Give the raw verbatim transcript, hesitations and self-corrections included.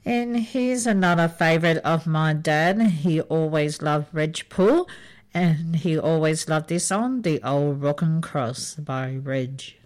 And here's another favourite of my dad. He always loved Reg Poole, and he always loved this song, The Old Rockin' Cross by Reg.